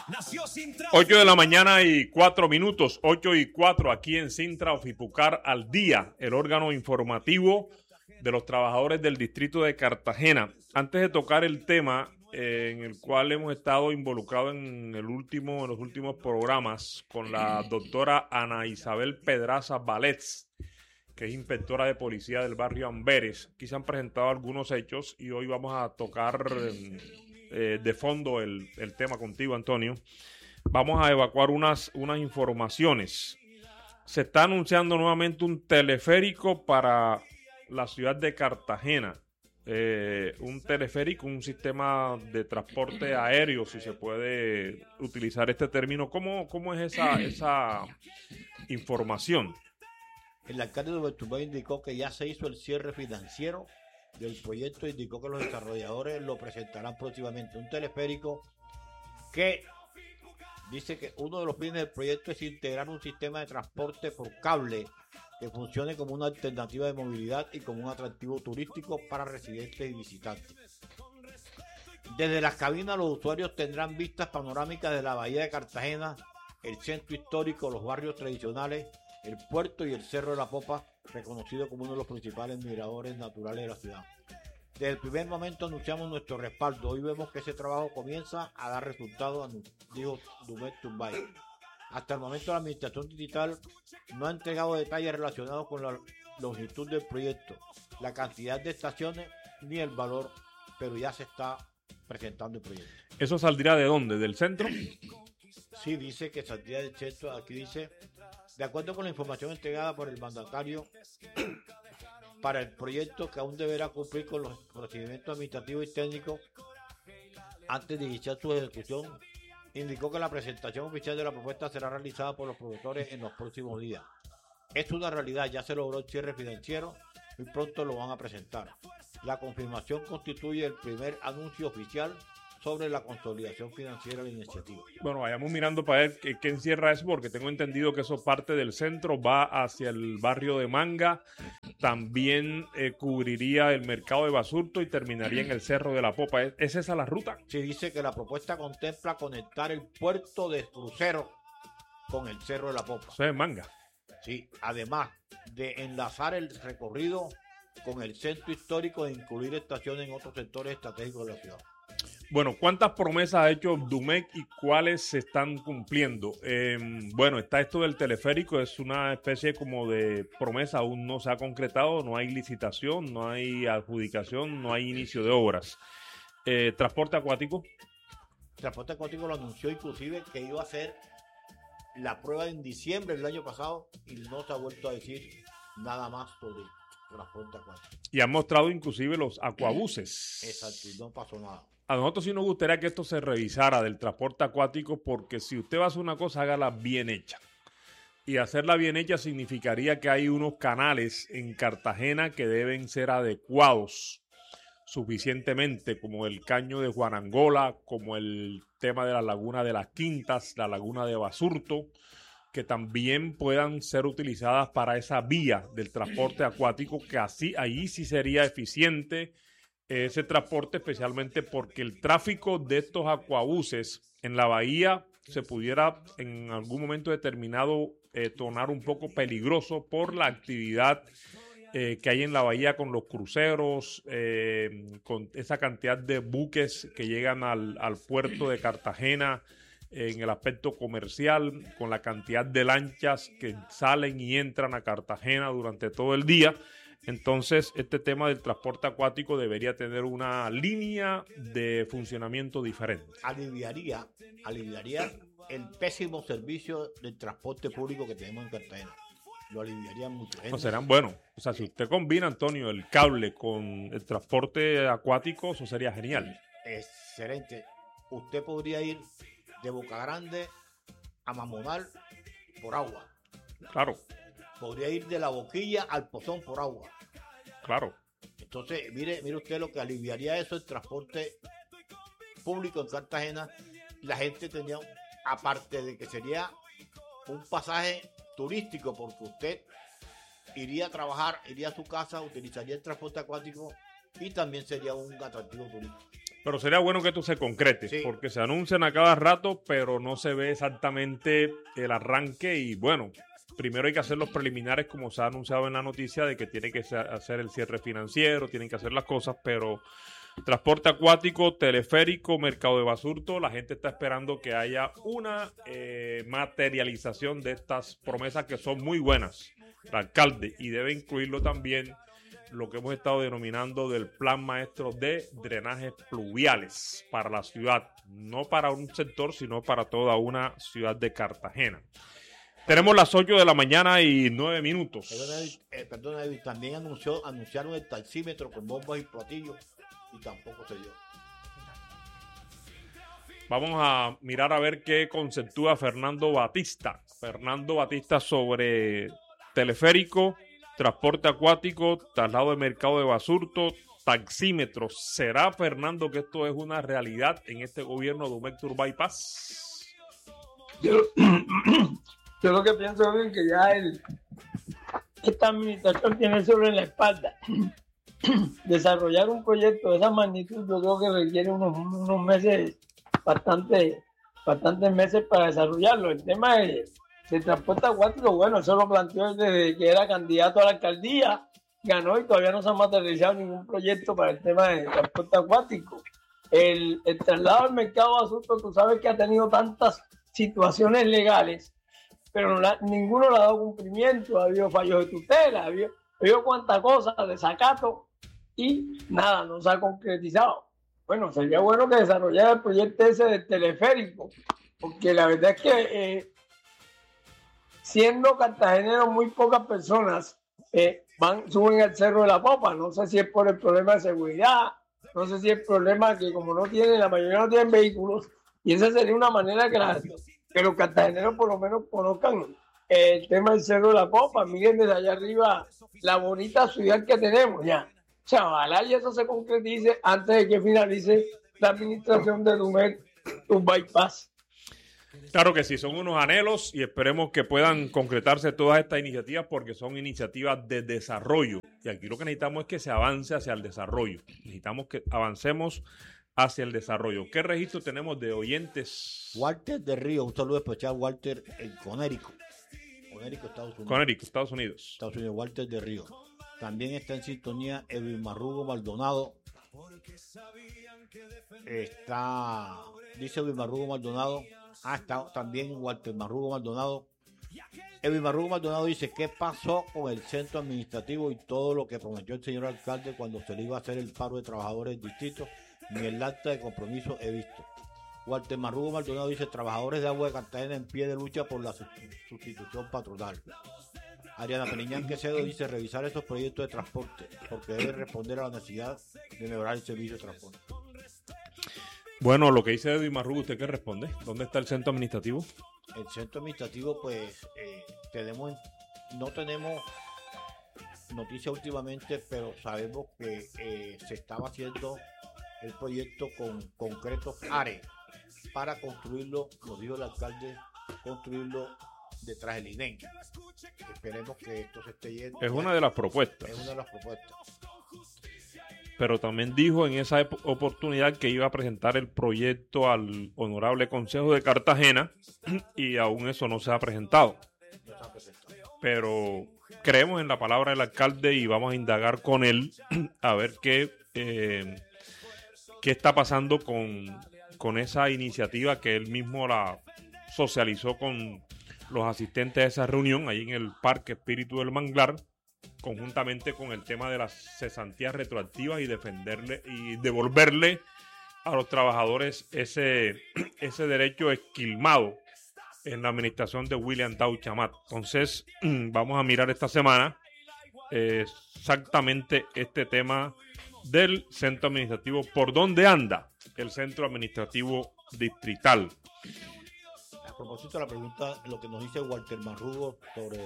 8 de la mañana y 4 minutos, 8:04 aquí en Cintra Ofipucar al día, el órgano informativo de los trabajadores del distrito de Cartagena. Antes de tocar el tema en el cual hemos estado involucrados en los últimos programas con la doctora Ana Isabel Pedraza Valets, que es inspectora de policía del barrio Amberes. Aquí se han presentado algunos hechos y hoy vamos a tocar de fondo el tema contigo, Antonio. Vamos a evacuar unas informaciones. Se está anunciando nuevamente un teleférico para la ciudad de Cartagena. Un teleférico, un sistema de transporte aéreo, si se puede utilizar este término. ¿Cómo es esa información? El alcalde de Bertumbay indicó que ya se hizo el cierre financiero del proyecto, indicó que los desarrolladores lo presentarán próximamente. Un teleférico que dice que uno de los fines del proyecto es integrar un sistema de transporte por cable que funcione como una alternativa de movilidad y como un atractivo turístico para residentes y visitantes. Desde las cabinas los usuarios tendrán vistas panorámicas de la bahía de Cartagena, el centro histórico, los barrios tradicionales, el puerto y el Cerro de la Popa, reconocido como uno de los principales miradores naturales de la ciudad. Desde el primer momento anunciamos nuestro respaldo. Hoy vemos que ese trabajo comienza a dar resultados, dijo Dumet Tumbay. Hasta el momento la administración digital no ha entregado detalles relacionados con la longitud del proyecto, la cantidad de estaciones ni el valor, pero ya se está presentando el proyecto. ¿Eso saldrá de dónde? ¿Del centro? Sí, dice que saldría del centro. Aquí dice, de acuerdo con la información entregada por el mandatario para el proyecto, que aún deberá cumplir con los procedimientos administrativos y técnicos antes de iniciar su ejecución, indicó que la presentación oficial de la propuesta será realizada por los productores en los próximos días. Es una realidad, ya se logró el cierre financiero, muy pronto lo van a presentar. La confirmación constituye el primer anuncio oficial sobre la consolidación financiera de la iniciativa. Bueno, vayamos mirando para ver qué encierra eso, porque tengo entendido que eso parte del centro, va hacia el barrio de Manga, también cubriría el mercado de Basurto y terminaría en el Cerro de la Popa. ¿Es esa la ruta? Se dice que la propuesta contempla conectar el puerto de cruceros con el Cerro de la Popa. Eso es Manga. Sí, además de enlazar el recorrido con el centro histórico e incluir estaciones en otros sectores estratégicos de la ciudad. Bueno, ¿cuántas promesas ha hecho Dumec y cuáles se están cumpliendo? Bueno, está esto del teleférico, es una especie como de promesa, aún no se ha concretado, no hay licitación, no hay adjudicación, no hay inicio de obras. ¿Transporte acuático? Transporte acuático lo anunció inclusive que iba a hacer la prueba en diciembre del año pasado y no se ha vuelto a decir nada más sobre transporte acuático. Y han mostrado inclusive los acuabuses. Exacto, y no pasó nada. A nosotros sí nos gustaría que esto se revisara del transporte acuático, porque si usted va a hacer una cosa, hágala bien hecha. Y hacerla bien hecha significaría que hay unos canales en Cartagena que deben ser adecuados suficientemente, como el caño de Juanangola, como el tema de la laguna de las Quintas, la laguna de Basurto, que también puedan ser utilizadas para esa vía del transporte acuático, que así ahí sí sería eficiente ese transporte, especialmente porque el tráfico de estos acuabuses en la bahía se pudiera en algún momento determinado tornar un poco peligroso por la actividad que hay en la bahía con los cruceros, con esa cantidad de buques que llegan al puerto de Cartagena en el aspecto comercial, con la cantidad de lanchas que salen y entran a Cartagena durante todo el día. Entonces, este tema del transporte acuático debería tener una línea de funcionamiento diferente. Aliviaría el pésimo servicio del transporte público que tenemos en Cartagena. Lo aliviaría mucho. No, serán buenos. O sea, si usted combina, Antonio, el cable con el transporte acuático, eso sería genial. Excelente. Usted podría ir de Boca Grande a Mamonal por agua. Claro. Podría ir de La Boquilla al Pozón por agua. Claro. Entonces, mire usted lo que aliviaría eso, el transporte público en Cartagena. La gente tenía, aparte de que sería un pasaje turístico, porque usted iría a trabajar, iría a su casa, utilizaría el transporte acuático y también sería un atractivo turístico. Pero sería bueno que esto se concrete, Sí. porque se anuncian a cada rato, pero no se ve exactamente el arranque y bueno, primero hay que hacer los preliminares como se ha anunciado en la noticia de que tiene que hacer el cierre financiero, tienen que hacer las cosas, pero transporte acuático, teleférico, mercado de Basurto, la gente está esperando que haya una materialización de estas promesas que son muy buenas, el alcalde, y debe incluirlo también lo que hemos estado denominando del plan maestro de drenajes pluviales para la ciudad, no para un sector, sino para toda una ciudad de Cartagena. Tenemos las 8 de la mañana y 9 minutos. Perdona, Edwin, también anunciaron el taxímetro con bombas y platillos y tampoco se dio. Vamos a mirar a ver qué conceptúa Fernando Batista. Fernando Batista sobre teleférico, transporte acuático, traslado de mercado de Basurto, taxímetros. ¿Será, Fernando, que esto es una realidad en este gobierno de Humectur Bypass? Yo lo que pienso es que ya esta administración tiene sobre la espalda desarrollar un proyecto de esa magnitud. Yo creo que requiere unos meses, bastantes meses para desarrollarlo. El tema de transporte acuático, bueno, eso lo planteó desde que era candidato a la alcaldía, ganó y todavía no se ha materializado ningún proyecto para el tema de transporte acuático. El traslado al mercado de Basurto, tú sabes que ha tenido tantas situaciones legales, pero ninguno le ha dado cumplimiento. Ha habido fallos de tutela, ha habido cuantas cosas, desacato, y nada, no se ha concretizado. Bueno, sería bueno que desarrollara el proyecto ese del teleférico, porque la verdad es que siendo cartageneros muy pocas personas suben al Cerro de la Popa. No sé si es por el problema de seguridad, no sé si es el problema que como la mayoría no tienen vehículos, y esa sería una manera que los cartageneros por lo menos conozcan el tema del Cerro de la Popa. Miren desde allá arriba la bonita ciudad que tenemos ya. O sea, ojalá y eso se concretice antes de que finalice la administración de Humectur Bypass. Claro que sí, son unos anhelos y esperemos que puedan concretarse todas estas iniciativas porque son iniciativas de desarrollo. Y aquí lo que necesitamos es que se avance hacia el desarrollo. Necesitamos que avancemos hacia el desarrollo. ¿Qué registro tenemos de oyentes? Walter de Río, un saludo especial, Walter, en Conérico, Estados Unidos. Conérico, Estados Unidos. Estados Unidos, Walter de Río. También está en sintonía Edwin Marrugo Maldonado. Dice Edwin Marrugo Maldonado. Está también Walter Marrugo Maldonado. Edwin Marrugo Maldonado dice: ¿qué pasó con el centro administrativo y todo lo que prometió el señor alcalde cuando se le iba a hacer el paro de trabajadores distintos? Ni el acta de compromiso he visto. Walter Marrugo Maldonado dice: trabajadores de Agua de Cartagena en pie de lucha por la sustitución patronal. Ariana Peniñán Quesedo dice: revisar estos proyectos de transporte porque debe responder a la necesidad de mejorar el servicio de transporte. Bueno, lo que dice Edwin Marrugo, ¿usted qué responde? ¿Dónde está el centro administrativo? El centro administrativo, pues, no tenemos noticia últimamente, pero sabemos que se estaba haciendo el proyecto con concretos áreas para construirlo, nos dijo el alcalde, construirlo detrás del INEM. Esperemos que esto se esté yendo. Es una de las propuestas. Es una de las propuestas. Pero también dijo en esa oportunidad que iba a presentar el proyecto al Honorable Consejo de Cartagena y aún eso no se ha presentado. Pero creemos en la palabra del alcalde y vamos a indagar con él a ver qué está pasando con esa iniciativa que él mismo la socializó con los asistentes a esa reunión ahí en el Parque Espíritu del Manglar, conjuntamente con el tema de las cesantías retroactivas y devolverle a los trabajadores ese derecho esquilmado en la administración de William Dow Chamat. Entonces, vamos a mirar esta semana exactamente este tema del centro administrativo, por dónde anda el centro administrativo distrital. A propósito de la pregunta, lo que nos dice Walter Marrugo sobre